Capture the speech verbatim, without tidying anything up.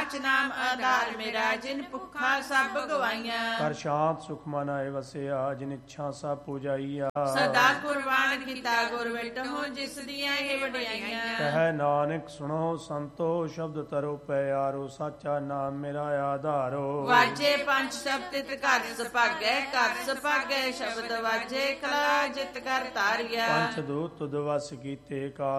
ਸਾਚ ਨਾਮ ਆਧਾਰ ਮੇਰਾ, ਜਿਨ ਭੁੱਖਾ ਸਭ ਗਵਾਈਆਂ। ਕਰ ਸ਼ਾਂਤ ਸੁਖ ਮਨ ਆਏ ਵਸਿਆ, ਜਿਨ ਇੱਛਾ ਸਭ ਪੁਜਾਈਆ। ਸਦਾ ਕੁਰਬਾਨ ਕੀਤਾ ਗੁਰ ਵਿਟਹੁ, ਜਿਸ ਦੀਆਂ ਇਹ ਵਡਿਆਈਆਂ। ਕਹਿ ਨਾਨਕ ਸੁਣੋ ਸੰਤੋ, ਸ਼ਬਦ ਤਰੋ ਪਿਆਰੋ, ਸਾਚਾ ਨਾਮ ਮੇਰਾ ਆਧਾਰੋ। ਵਾਜੇ ਪੰਜ ਸ਼ਬਦ ਤਿਤ ਘਰ ਸੁਭਾਗੈ, ਘਰ ਸੁਭਾਗੈ ਸ਼ਬਦ ਵਾਜੇ, ਕਲਾ ਜਿਤ ਕਰ ਤਾਰਿਆ। ਪੰਚ ਦੂਤ ਤੁਧ ਵਸ ਕੀਤੇ, ਕਾਲ